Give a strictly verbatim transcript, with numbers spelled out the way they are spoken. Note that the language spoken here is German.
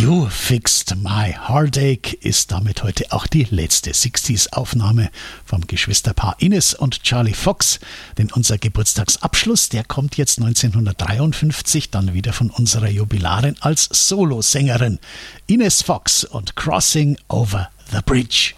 You Fixed My Heartache ist damit heute auch die letzte sechziger-Aufnahme vom Geschwisterpaar Ines und Charlie Fox. Denn unser Geburtstagsabschluss, der kommt jetzt neunzehnhundertdreiundfünfzig dann wieder von unserer Jubilarin als Solosängerin. Ines Fox und Crossing Over the Bridge.